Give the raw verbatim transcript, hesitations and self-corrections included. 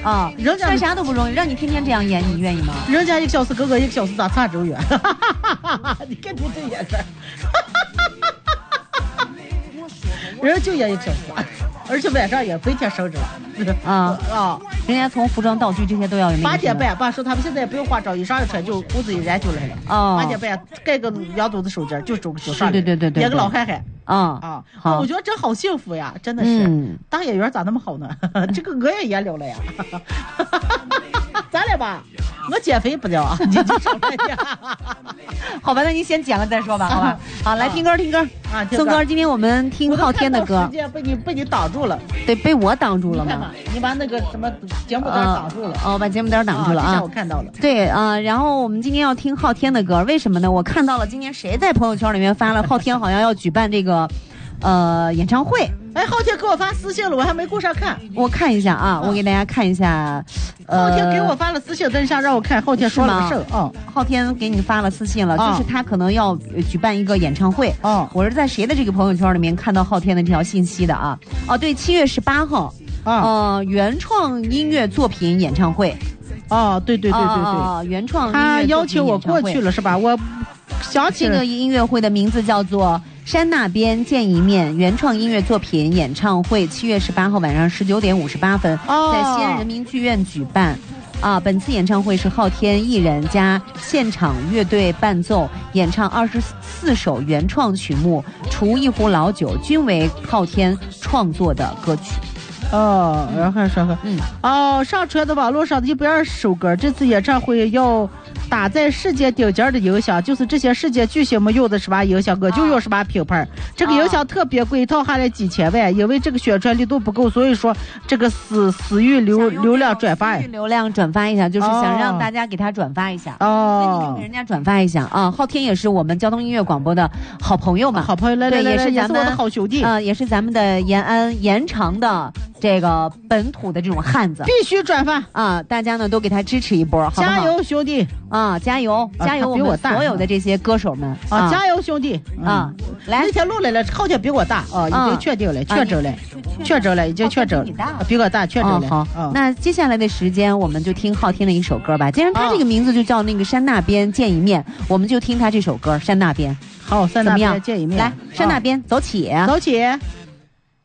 啊， 人家干啥都不容易，让你天天这样演，你愿意吗？ 人家一个小时哥哥一个小时咋差这么远？你看你这眼神，人家就演一个小时，而且晚上也白天收着了。 啊啊， 人家从服装道具这些都要有那个。 八点半，爸说他们现在也不用化妆，一上一穿就胡子一染就来了。 哦， 八点半盖个羊肚子手巾就走就上来。 对对对对， 演个老汉汉。 啊啊， 好， 我觉得真好幸福呀，真的是。嗯、大演员咋那么好呢？这个我也演了了呀。咱俩吧，我减肥不了，你就少来点。 好吧，那你先减了再说吧，好吧。好，来听歌听歌啊， 宋哥，今天我们听昊天的歌。 时间被你被你挡住了。 对，被我挡住了吗？ 你把那个什么节目单挡住了。 哦，哦把节目单挡住了啊！ 我看到了。 对啊、呃，然后我们今天要听昊天的歌，为什么呢？我看到了今天谁在朋友圈里面发了昊天好像要举办这个。呃，演唱会， 哎，昊天给我发私信了，我还没顾上看。 我看一下啊，我给大家看一下。 呃，昊天给我发了私信，等一下让我看。昊天说了个事儿，嗯， 昊天给你发了私信了，就是他可能要举办一个演唱会。 哦， 我是在谁的这个朋友圈里面看到昊天的这条信息的啊？哦，对，七月十八号，呃，原创音乐作品演唱会。 哦，对对对对对， 啊，原创音乐他邀请我过去了是吧？我想起这个音乐会的名字叫做山那边见一面原创音乐作品演唱会，七月十八号晚上十九点五十八分， 哦、 在西安人民剧院举办。啊，本次演唱会是昊天艺人加现场乐队伴奏演唱二十四首原创曲目，除一壶老酒，均为昊天创作的歌曲。 哦，然后还说个， 嗯， 哦，上传的网络上的一百二十首歌，这次演唱会要打在世界顶尖的音响，就是这些世界巨星们用的是吧音响，我就用什么品牌。这个音响特别贵，一套下来几千万，因为这个宣传力度不够，所以说这个私私域流流量转发， 流量转发一下，就是想让大家给他转发一下。 哦， 那你给人家转发一下啊！昊天也是我们交通音乐广播的好朋友嘛， 好朋友来来来， 也是咱们我的好兄弟啊、呃，也是咱们的延安延长的。这个本土的这种汉子必须转发啊！大家呢都给他支持一波，好不好？ 加油，兄弟啊！加油，加油！我们所有的这些歌手们啊，啊加油，兄弟啊！来， 那天录来了，昊天比我大啊，已经确定了，确诊了，确诊了，已经确诊了，比我大，确诊了。 好，那接下来的时间我们就听昊天的一首歌吧。既然他这个名字就叫那个山那边见一面，我们就听他这首歌《山那边》。 好，山那边见一面。 来，山那边走起， 走起。